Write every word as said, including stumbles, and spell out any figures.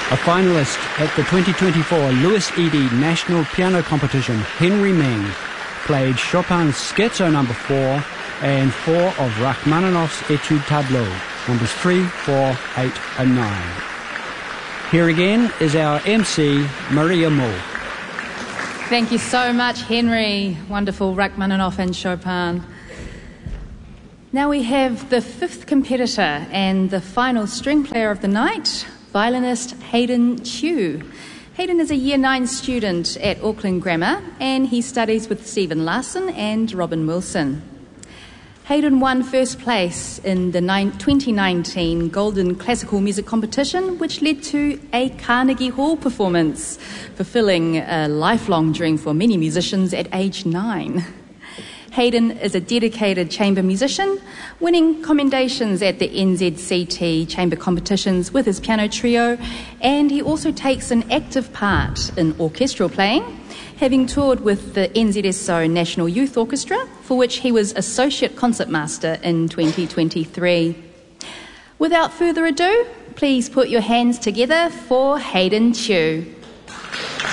A finalist at the twenty twenty-four Louis Eady National Piano Competition, Henry Meng played Chopin's Scherzo number four and four of Rachmaninoff's Etude Tableau, numbers three, four, eight and nine. Here again is our M C, Maria Moore. Thank you so much, Henry. Wonderful Rachmaninoff and Chopin. Now we have the fifth competitor and the final string player of the night, violinist Hayden Chew. Hayden is a Year nine student at Auckland Grammar and he studies with Stephen Larson and Robin Wilson. Hayden won first place in the twenty nineteen Golden Classical Music Competition, which led to a Carnegie Hall performance, fulfilling a lifelong dream for many musicians at age nine. Hayden is a dedicated chamber musician, winning commendations at the N Z C T chamber competitions with his piano trio, and he also takes an active part in orchestral playing, having toured with the N Z S O National Youth Orchestra, for which he was Associate Concertmaster in twenty twenty-three. Without further ado, please put your hands together for Hayden Chew.